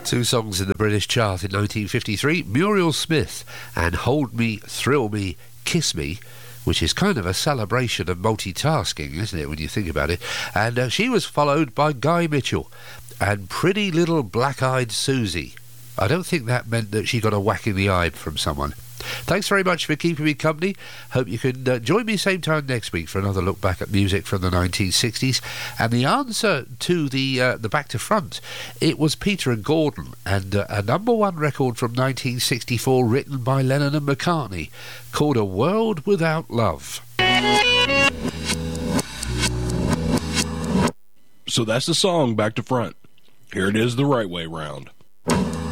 Two songs in the British chart in 1953, Muriel Smith and Hold Me, Thrill Me, Kiss Me, which is kind of a celebration of multitasking, isn't it, when you think about it? And she was followed by Guy Mitchell and Pretty Little Black-Eyed Susie. I don't think that meant that she got a whack in the eye from someone. Thanks very much for keeping me company. Hope you can join me same time next week for another look back at music from the 1960s. And the answer to the Back to Front, it was Peter and Gordon, and a number one record from 1964 written by Lennon and McCartney called A World Without Love. So that's the song, Back to Front. Here it is the right way round.